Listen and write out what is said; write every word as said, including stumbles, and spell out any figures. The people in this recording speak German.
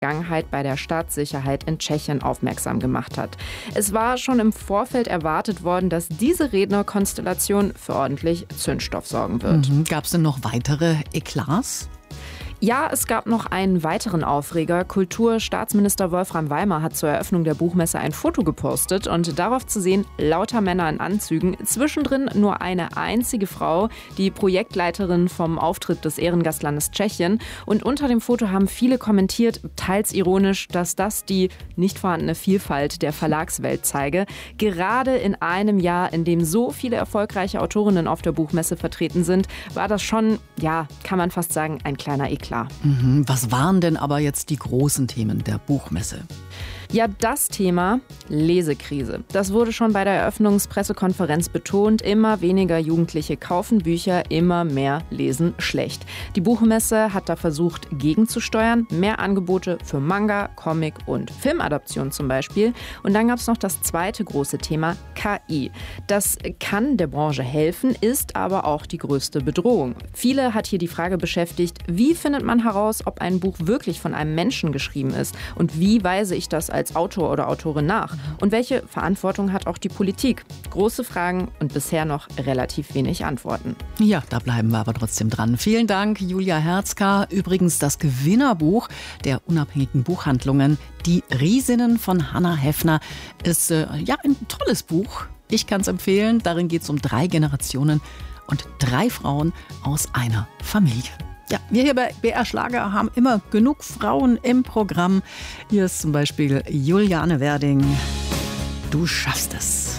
Vergangenheit bei der Staatssicherheit in Tschechien aufmerksam gemacht hat. Es war schon im Vorfeld erwartet worden, dass diese Rednerkonstellation für ordentlich Zündstoff sorgen wird. Mhm. Gab es denn noch weitere Eklats? Ja, es gab noch einen weiteren Aufreger. Kulturstaatsminister Wolfram Weimar hat zur Eröffnung der Buchmesse ein Foto gepostet und darauf zu sehen, lauter Männer in Anzügen, zwischendrin nur eine einzige Frau, die Projektleiterin vom Auftritt des Ehrengastlandes Tschechien. Und unter dem Foto haben viele kommentiert, teils ironisch, dass das die nicht vorhandene Vielfalt der Verlagswelt zeige. Gerade in einem Jahr, in dem so viele erfolgreiche Autorinnen auf der Buchmesse vertreten sind, war das schon, ja, kann man fast sagen, ein kleiner Eklat. Mhm. Was waren denn aber jetzt die großen Themen der Buchmesse? Ja, das Thema Lesekrise. Das wurde schon bei der Eröffnungspressekonferenz betont. Immer weniger Jugendliche kaufen Bücher, immer mehr lesen schlecht. Die Buchmesse hat da versucht, gegenzusteuern. Mehr Angebote für Manga, Comic und Filmadaption zum Beispiel. Und dann gab es noch das zweite große Thema K I. Das kann der Branche helfen, ist aber auch die größte Bedrohung. Viele hat hier die Frage beschäftigt, wie findet man heraus, ob ein Buch wirklich von einem Menschen geschrieben ist? Und wie weise ich das als als Autor oder Autorin nach? Und welche Verantwortung hat auch die Politik? Große Fragen und bisher noch relativ wenig Antworten. Ja, da bleiben wir aber trotzdem dran. Vielen Dank, Julia Herzka. Übrigens das Gewinnerbuch der unabhängigen Buchhandlungen, Die Riesinnen von Hannah Heffner, ist äh, ja ein tolles Buch. Ich kann es empfehlen. Darin geht es um drei Generationen und drei Frauen aus einer Familie. Ja, wir hier bei B R Schlager haben immer genug Frauen im Programm. Hier ist zum Beispiel Juliane Werding. Du schaffst es.